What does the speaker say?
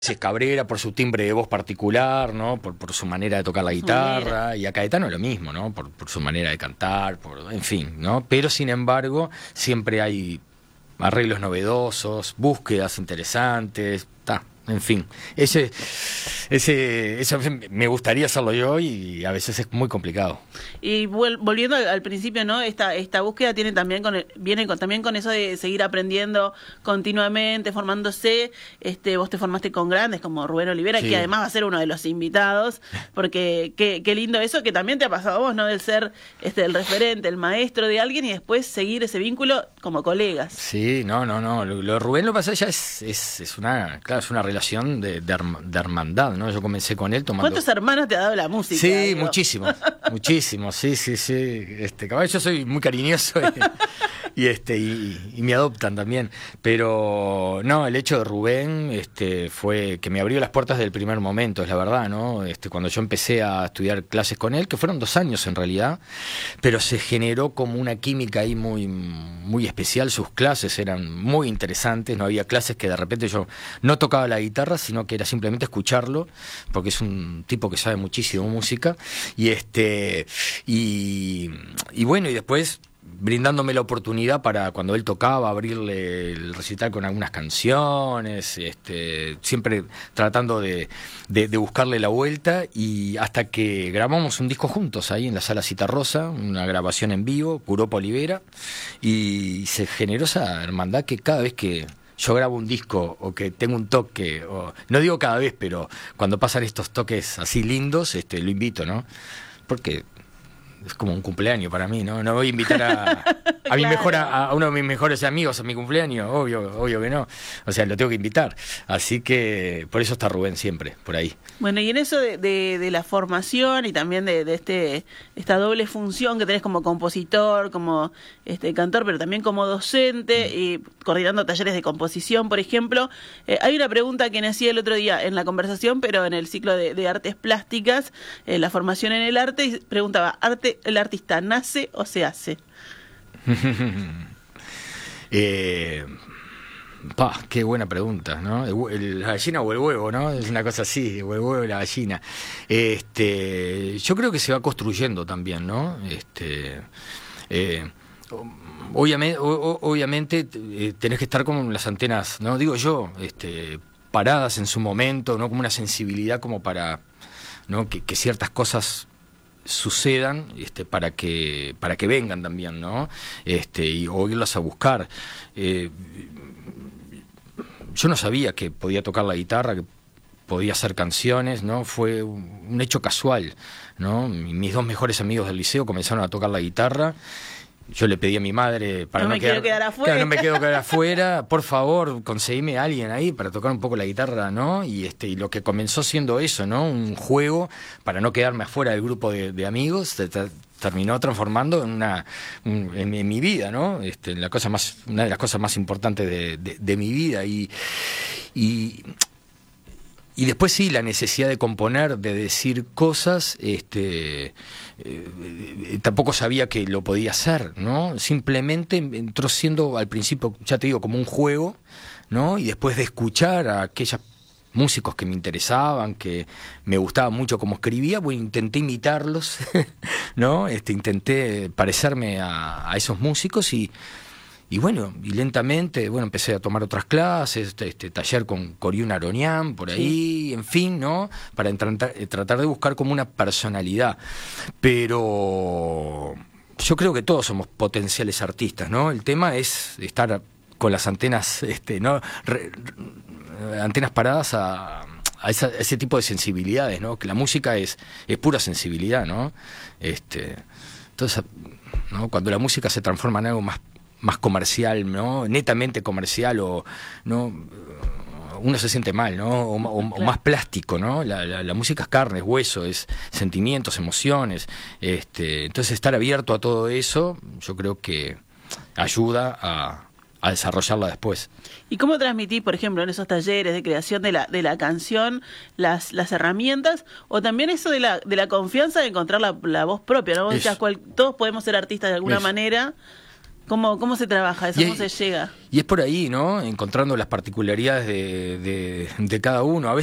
Cabrera por su timbre de voz particular, ¿no? Por su manera de tocar la guitarra, y a Caetano lo mismo, ¿no? Por su manera de cantar, en fin, ¿no? Pero sin embargo, siempre hay arreglos novedosos, búsquedas interesantes, en fin, eso me gustaría hacerlo yo y a veces es muy complicado. Y volviendo al principio, ¿no? Esta búsqueda tiene también viene también con eso de seguir aprendiendo continuamente, formándose. Vos te formaste con grandes como Rubén Olivera, sí, que además va a ser uno de los invitados, porque qué lindo eso que también te ha pasado a vos, ¿no? Del ser el referente, el maestro de alguien y después seguir ese vínculo como colegas. Sí, no. Lo de Rubén lo que pasa ya es una relación de hermandad, ¿no? Yo comencé con él tomando... ¿Cuántos hermanos te ha dado la música? Sí, muchísimos, sí. Cabal, yo soy muy cariñoso y me adoptan también, pero no, el hecho de Rubén fue que me abrió las puertas del primer momento, es la verdad, ¿no? Cuando yo empecé a estudiar clases con él, que fueron 2 años en realidad, pero se generó como una química ahí muy, muy especial. Sus clases eran muy interesantes, no había clases que de repente yo no tocaba la guitarra, sino que era simplemente escucharlo, porque es un tipo que sabe muchísimo música, y bueno, y después brindándome la oportunidad para cuando él tocaba abrirle el recital con algunas canciones, siempre tratando de buscarle la vuelta, y hasta que grabamos un disco juntos ahí en la Sala Citarrosa, una grabación en vivo, Curopo Olivera, y se generó esa hermandad que cada vez que yo grabo un disco o que tengo un toque, no digo cada vez, pero cuando pasan estos toques así lindos, lo invito, ¿no? Porque es como un cumpleaños para mí, ¿no? No voy a invitar a uno de mis mejores amigos a mi cumpleaños, obvio que no. O sea, lo tengo que invitar. Así que por eso está Rubén siempre, por ahí. Bueno, y en eso de la formación y también de esta doble función que tenés como compositor, como cantor, pero también como docente, y coordinando talleres de composición, por ejemplo, hay una pregunta que nací el otro día en la conversación, pero en el ciclo de artes plásticas, la formación en el arte, y preguntaba, ¿el artista nace o se hace? Qué buena pregunta, ¿no? La gallina o el huevo, ¿no? Es una cosa así, o el huevo y la gallina. Yo creo que se va construyendo también, ¿no? Obviamente tenés que estar con las antenas, ¿no? Digo yo, paradas en su momento, ¿no? Como una sensibilidad como para, ¿no? que ciertas cosas sucedan para que vengan también, ¿no? O irlas a buscar. Yo no sabía que podía tocar la guitarra, que podía hacer canciones, ¿no? Fue un hecho casual, ¿no? Mis 2 mejores amigos del liceo comenzaron a tocar la guitarra. Yo le pedí a mi madre para no me quiero quedar afuera. Claro, no me quiero quedar afuera, por favor, conseguime a alguien ahí para tocar un poco la guitarra, ¿no? Y lo que comenzó siendo eso, ¿no? Un juego para no quedarme afuera del grupo de amigos, terminó transformando en mi vida, ¿no? Una de las cosas más importantes de mi vida, y después sí, la necesidad de componer, de decir cosas, tampoco sabía que lo podía hacer, ¿no? Simplemente entró siendo al principio, ya te digo, como un juego, ¿no? Y después de escuchar a aquellos músicos que me interesaban, que me gustaba mucho cómo escribía, bueno, intenté imitarlos, ¿no? Intenté parecerme a esos músicos y bueno, y lentamente, bueno, empecé a tomar otras clases, taller con Coriún Aronian, por ahí, sí. En fin, ¿no? Para tratar de buscar como una personalidad. Pero yo creo que todos somos potenciales artistas, ¿no? El tema es estar con las antenas, ¿no? Antenas paradas a ese tipo de sensibilidades, ¿no? Que la música es pura sensibilidad, ¿no? Entonces, ¿no? Cuando la música se transforma en algo más comercial, ¿no? Netamente comercial, o no, uno se siente mal, ¿no? O más plástico, ¿no? La música es carne, es hueso, es sentimientos, emociones. Entonces estar abierto a todo eso, yo creo que ayuda a desarrollarla después. ¿Y cómo transmitís, por ejemplo, en esos talleres de creación de la canción, las herramientas, o también eso de la confianza de encontrar la voz propia, ¿no? Vos decías, todos podemos ser artistas de alguna manera. ¿Cómo se trabaja eso? ¿Cómo se llega? Y es por ahí, ¿no? Encontrando las particularidades de cada uno. A veces